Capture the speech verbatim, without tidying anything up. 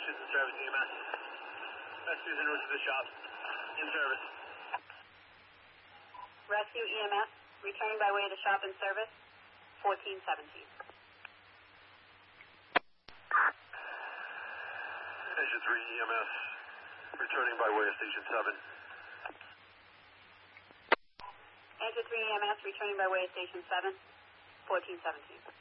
Rescues in service, E M S. Rescues en route to the shop. In service. Rescue E M S, returning by way of the shop in service, fourteen seventeen. Station three E M S, returning by way of Station seven. Engine three E M S, returning by way of Station seven, fourteen seventeen.